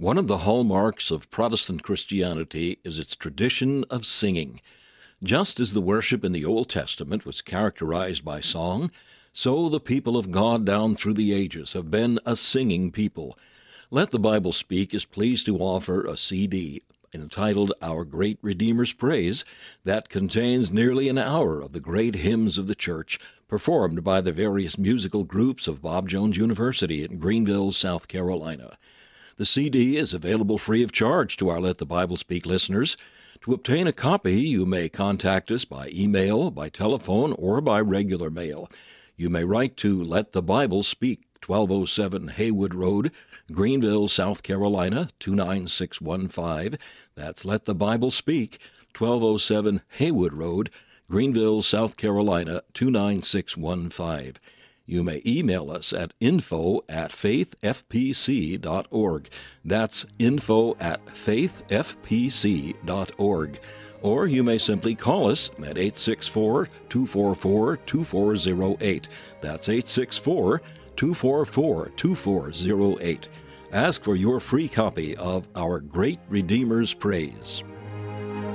One of the hallmarks of Protestant Christianity is its tradition of singing. Just as the worship in the Old Testament was characterized by song, so the people of God down through the ages have been a singing people. Let the Bible Speak is pleased to offer a CD entitled Our Great Redeemer's Praise that contains nearly an hour of the great hymns of the church performed by the various musical groups of Bob Jones University in Greenville, South Carolina. The CD is available free of charge to our Let the Bible Speak listeners. To obtain a copy, you may contact us by email, by telephone, or by regular mail. You may write to Let the Bible Speak, 1207 Haywood Road, Greenville, South Carolina, 29615. That's Let the Bible Speak, 1207 Haywood Road, Greenville, South Carolina, 29615. You may email us at info@faithfpc.org. That's info@faithfpc.org. Or you may simply call us at 864-244-2408. That's 864-244-2408. Ask for your free copy of Our Great Redeemer's Praise.